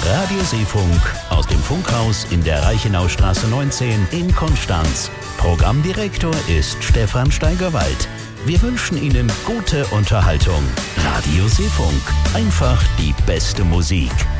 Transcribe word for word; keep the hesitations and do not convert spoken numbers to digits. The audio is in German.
Radioseefunk aus dem Funkhaus in der Reichenaustraße neunzehn in Konstanz. Programmdirektor ist Stefan Steigerwald. Wir wünschen Ihnen gute Unterhaltung. Radioseefunk. Einfach die beste Musik.